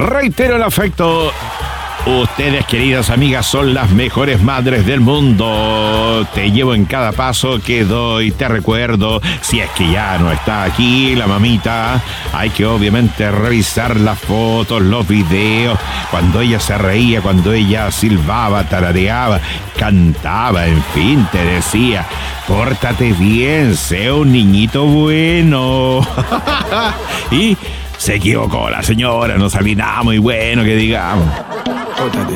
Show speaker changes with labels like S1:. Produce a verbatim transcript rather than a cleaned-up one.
S1: Reitero el afecto. Ustedes, queridas amigas, son las mejores madres del mundo. Te llevo en cada paso que doy, te recuerdo. Si es que ya no está aquí la mamita, hay que obviamente revisar las fotos, los videos. Cuando ella se reía, cuando ella silbaba, tarareaba, cantaba, en fin, te decía: pórtate bien, sé un niñito bueno. Y se equivocó la señora, no salí nada muy bueno que digamos.
S2: Pórtate